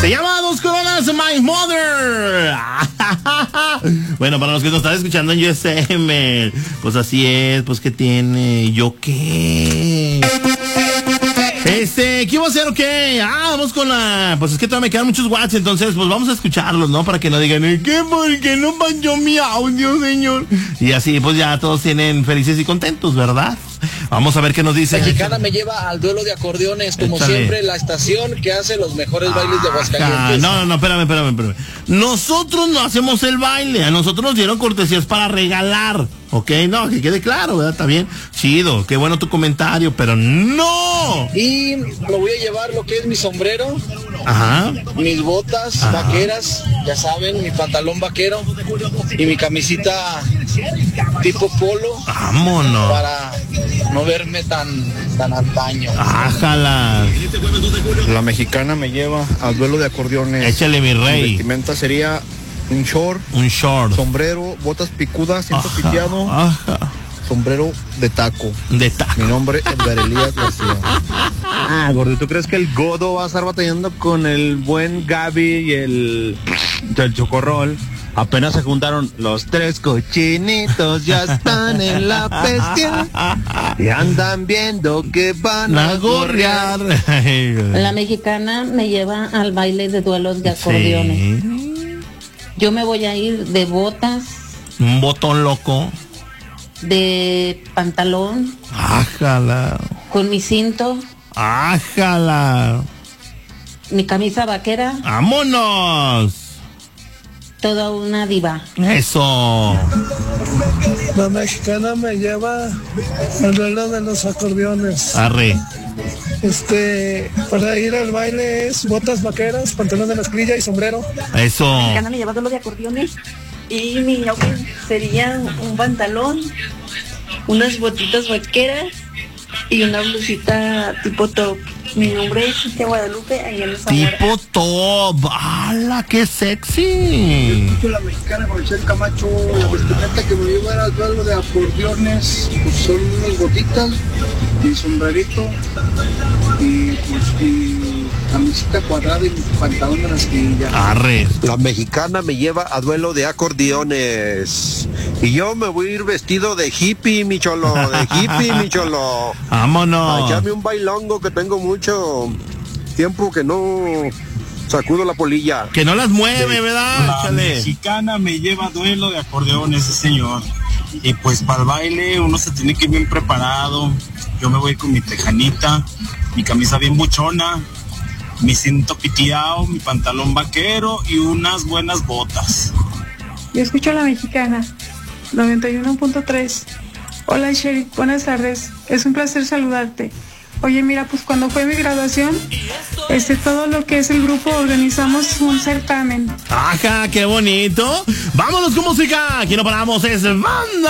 Se llama Dos Coronas My Mother. Bueno, para los que nos están escuchando en USM, pues así es, pues ¿qué tiene? ¿Yo qué? ¿Qué iba a hacer o qué? Vamos con la... Pues es que todavía me quedan muchos watts, entonces pues vamos a escucharlos, ¿no? Para que no digan, ¿qué? ¿Por qué no manchó mi audio, señor? Y así pues ya todos tienen felices y contentos, ¿verdad? Vamos a ver qué nos dice. Mexicana me lleva al duelo de acordeones, como siempre, la estación que hace los mejores bailes de Aguascalientes. No, espérame. Nosotros no hacemos el baile, a nosotros nos dieron cortesías para regalar, ¿ok? No, que quede claro, ¿verdad? Está bien, chido, qué bueno tu comentario, pero no. Y lo voy a llevar lo que es mi sombrero, ajá, mis botas vaqueras, ya saben, mi pantalón vaquero y mi camisita tipo polo. Vámonos. Para no verme tan antaño. Ájala. La mexicana me lleva al duelo de acordeones. Échale, mi rey. Mi vestimenta sería un short, sombrero, botas picudas, cinto piteado, sombrero de taco. Mi nombre es Edgar Elías García. Gordo, ¿tú crees que el Godo va a estar batallando con el buen Gaby y el Chocorrol? Apenas se juntaron los tres cochinitos, ya están en la bestia y andan viendo que van a gorrear. La mexicana me lleva al baile de duelos de acordeones. Sí. Yo me voy a ir de botas. Un botón loco. De pantalón. Ájala. Con mi cinto. Ájala. Mi camisa vaquera. ¡Vámonos! Toda una diva. Eso. La mexicana me lleva al duelo de los acordeones. Arre. Para ir al baile es botas vaqueras, pantalón de mezclilla y sombrero. Eso. La mexicana me lleva al duelo de acordeones y mi outfit sería un pantalón, unas botitas vaqueras y una blusita tipo top. Mi nombre es Cintia Guadalupe, ahí en Zamora. Tipo top. ¡Hala, qué sexy! Yo escucho la mexicana con el Chel Camacho. La vestimenta que me lleva al duelo de acordeones, pues son unas botitas, mi sombrerito y pues mi camiseta cuadrada y mi pantalón de mezclilla. Arre. La mexicana me lleva a duelo de acordeones. Y yo me voy a ir vestido de hippie, mi cholo. Vámonos. A echarme un bailongo que tengo mucho tiempo que no sacudo la polilla. Que no las mueve, ¿verdad? La mexicana me lleva a duelo de acordeones, sí, señor. Y pues para el baile uno se tiene que ir bien preparado. Yo me voy con mi tejanita, mi camisa bien buchona, mi cinto piteado, mi pantalón vaquero y unas buenas botas. Yo escucho a la mexicana, 91.3. Hola Sherry, buenas tardes. Es un placer saludarte. Oye, mira, pues cuando fue mi graduación, todo lo que es el grupo organizamos un certamen. Ajá, qué bonito. Vámonos con música. Aquí no paramos, es banda.